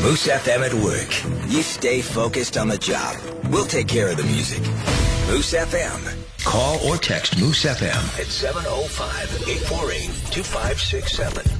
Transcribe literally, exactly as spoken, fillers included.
Moose F M at work. You stay focused on the job. We'll take care of the music. Moose F M. Call or text Moose F M at seven oh five, eight four eight, two five six seven.